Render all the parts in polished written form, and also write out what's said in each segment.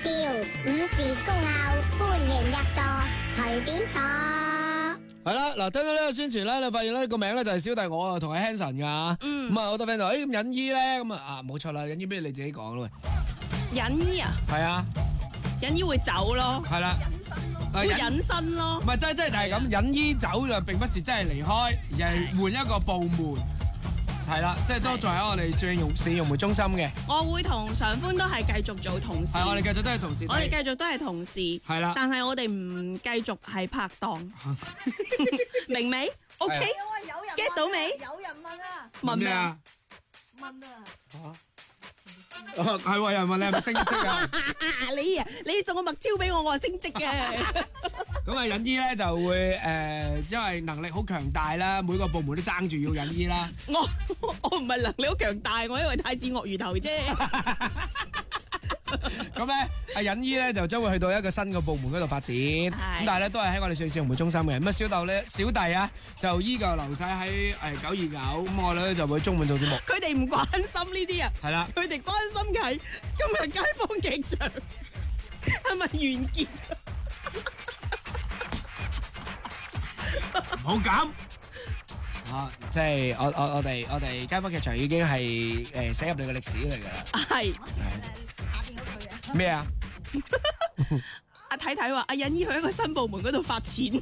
笑，午時恭候，歡迎入座，隨便坐。 係啦，嗱，聽到呢個宣傳咧，你發現咧個名咧就係小弟我啊，同阿 Hanson 噶。咁啊，好多 friend 就咁隱姨咧，咁啊冇錯啦，隱姨不如你自己講咯。 隱姨啊？ 係啊， 隱姨會走咯。 係啦， 會隱身咯。 唔係真係咁，隱姨走就並不是真係離開，而係換一個部門。係啦，即係都仲喺我哋市容媒中心嘅。 我會同常歡都係繼續做同事。 係，我哋繼續都係同事。 我哋繼續都係同事。係啦。但係我哋唔繼續係拍檔。明未 ？OK。get 到未？ 有人問啊。 問咩啊？ 問啊。 係喎，有人問你係咪升職啊？ 你送個墨超俾我，我係升職嘅。 咁啊，隱姨咧就會因為能力好強大啦，每個部門都爭住要隱姨啦。 我唔係能力好強大，我因為太似鱷魚頭啫。 咁咧，阿隱姨咧就將會去到一個新嘅部門嗰度發展。咁但係咧都係喺我哋市容媒中心嘅。咁啊，小弟啊就依舊留晒喺929。咁我咧就會中午做節目。 佢哋唔關心呢啲啊。係啦。佢哋關心嘅係今日街坊劇場係咪完結？ 唔好咁啊！即係我哋街坊劇場已經係寫入你嘅歷史嚟㗎啦。係。咩啊？ 阿太太話：阿隱姨去一個新部門嗰度發錢。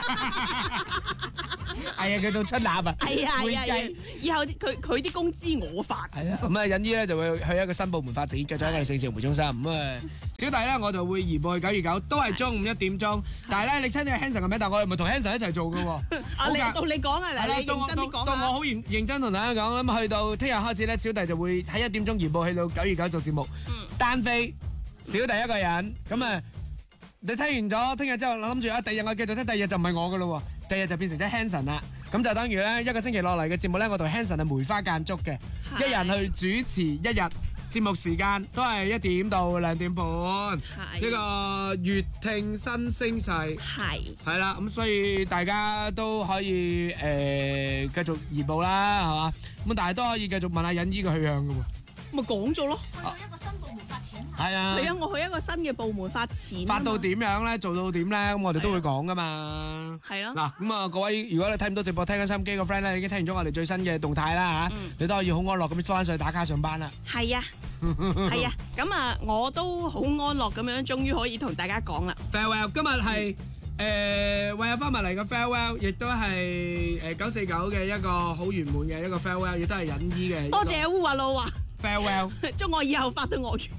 係啊，佢做出納啊。 係啊，以後佢啲工資我發。 係啊。咁啊，隱姨咧就會去一個新部門發展，繼續喺我哋市容媒中心。咁啊，小弟咧我就會移步去929，都係中午1點鐘。但係咧，你聽到 Hanson 嘅名，但係我又唔係同 Hanson 一齊做嘅喎。 到你講啊，嗱，你認真啲講啊。 到我好認真同大家講，咁去到聽日開始咧，小弟就會喺1點鐘移步去到929做節目。單飛，小弟一個人。咁啊，你聽完咗聽日之後，我諗住啊，第二日我繼續聽，第二日就唔係我嘅咯喎，第二日就變成咗 Hanson 啦。咁就等於咧一個星期落嚟嘅節目咧，我同 Hanson 係梅花間竹嘅，一人去主持一日，節目時間都係1點到2點半。呢個粵聽新聲勢係啦，咁所以大家都可以繼續移步啦，係嘛？咁但係都可以繼續問下隱姨嘅去向嘅喎。咪講咗咯。 去到一個新部門發展。 係啊。 係啊，我去一個新嘅部門發展。 發到點樣咧？做到點咧？咁我哋都會講噶嘛。 係咯。 嗱，咁啊，各位，如果你睇唔到直播，聽緊收音機嘅 friend 咧，已經聽完咗我哋最新嘅動態啦嚇。你都可以好安樂咁翻上去打卡上班啦。 係啊。係啊。咁啊，我都好安樂咁樣，終於可以同大家講啦。 Farewell， 今日係為阿花蜜嚟嘅 farewell， 亦都係949嘅一個好圓滿嘅一個 farewell， 亦都係隱姨嘅。 多謝烏華路華。 Farewell， 祝我以後發到鱷魚。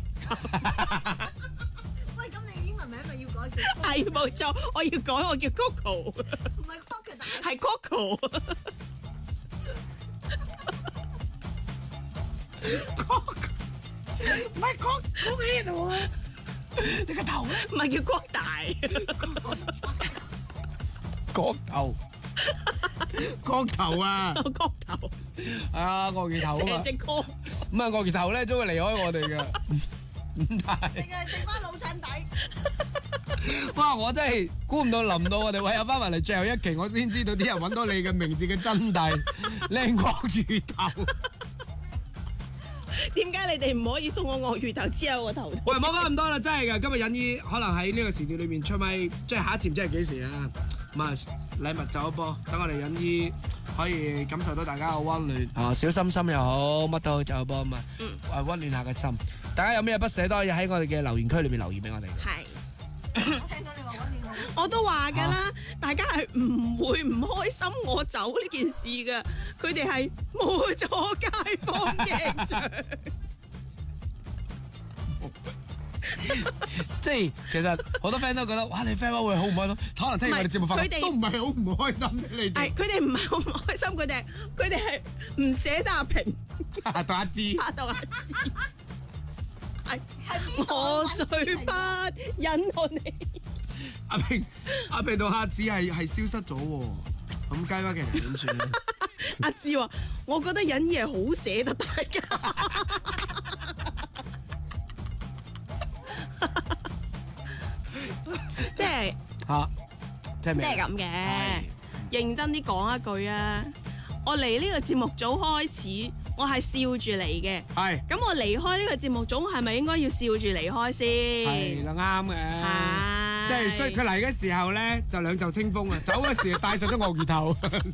喂，咁你英文名咪要改叫？ 係冇錯，我要改，我叫 Coco。 唔係 Coco， 係 Coco。 唔係講咩度啊？你個頭咧？ 唔係叫國大。 國頭。角頭啊！ 角頭啊，鱷魚頭啊嘛！ 成隻角咁啊，鱷魚頭咧都會離開我哋嘅。唔係。 淨係剩翻老襯底。 哇！我真係估唔到臨到我哋有翻埋嚟最後一期，我先知道啲人揾到你嘅名字嘅真諦，靚鱷魚頭。 點解你哋唔可以送我鱷魚頭黐喺我頭度？ 喂，唔好講咁多啦，真係㗎！今日隱姨可能喺呢個時段裏面出咪，即係下一次唔知係幾時啊？咁啊，禮物走一波，等我哋隱姨可以感受到大家嘅溫暖啊！小心心又好，乜都好走一波啊嘛！溫暖下個心。大家有咩不捨都可以喺我哋嘅留言區裏面留言俾我哋。 係。 我聽到你話溫暖好。 我都話㗎啦，大家係唔會唔開心我走呢件事㗎，佢哋係冇咗街坊劇場。 即係其實好多 friend 都覺得哇，你 farewell 會好唔開心，可能聽我哋節目發覺都唔係好唔開心啫，你哋。 係佢哋唔係好唔開心，佢哋係唔捨得阿平。 同阿芝。 同阿芝。係我最不忍我你。 阿平同阿芝係消失咗喎，咁街坊劇場點算咧？ 阿芝話：我覺得隱姨係好捨得大家。即係嚇，即係咁嘅。認真啲講一句啊，我嚟呢個節目組開始我係笑住嚟嘅。 係咁我離開呢個節目組係咪應該要笑住離開先？ 係啦，啱嘅。即係所以佢嚟嘅時候咧就兩袖清風啊，走嗰時戴上咗鱷魚頭。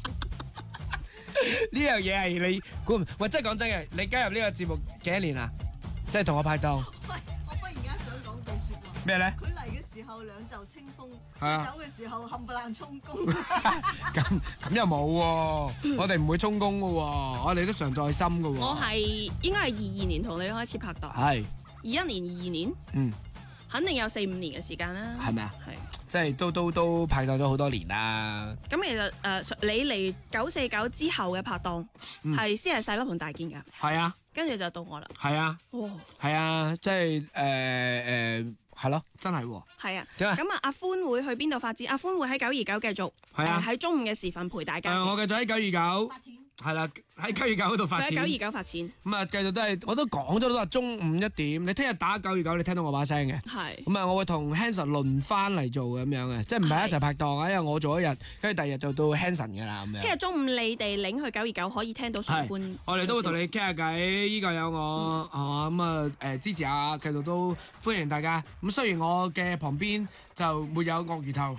呢樣嘢係你估唔？喂，真係講真嘅，你加入呢個節目幾多年啊？即係同我拍檔。 喂，我忽然間想講句説話。 咩咧？ 佢嚟嘅時候兩袖清風， 係啊走嘅時候冚唪唥充公。 咁又冇喎，我哋唔會充公嘅喎，我哋都常在心嘅喎。 我係應該係22年同你開始拍檔， 係 21年、22年， 嗯， 肯定有4、5年嘅時間啦。 係咪啊？ 係。 即係都拍檔咗好多年啦。 咁其實你嚟949之後嘅拍檔係先係細粒同大件㗎， 係啊， 跟住就到我啦。 係啊， 哇！ 係啊，即係係咯，真係喎。 係啊， 點啊咁啊，阿歡會去邊度發展？阿歡會喺929繼續係啊喺中午嘅時分陪大家嘅。 我繼續喺929， 發展係啦，喺929嗰度發佢展。 喺929發展， 咁啊，繼續都係，我都講咗都話中午1點。你聽日打929，你聽到我把聲嘅。 係咁啊，我會同 Hanson 輪翻嚟做嘅咁樣嘅，即係唔係一齊拍檔啊？因為我做一日，跟住第二日就到 Hanson 嘅啦咁樣。 聽日中午你哋領去929可以聽到常歡， 我哋都會同你傾下偈，依個有我係嘛咁啊支持下，繼續都歡迎大家。咁雖然我嘅旁邊就沒有鱷魚頭，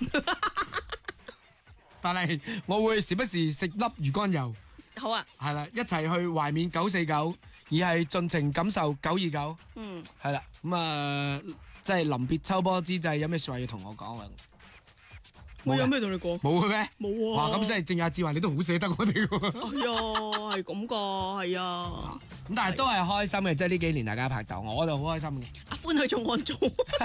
但係我會時不時食粒魚肝油。 好啊， 係啦，一齊去懷緬949，而係盡情感受929。 嗯， 係啦，咁即係臨別秋波之際，有咩説話要同我講啊？ 我有咩同你講？ 冇嘅咩？ 冇啊！ 哇，咁即係正阿志華，你都好捨得我哋喎。 係啊，係咁噶，係啊。 咁但係都係開心嘅，即係呢幾年大家拍檔，我就好開心嘅。 阿歡去做案做。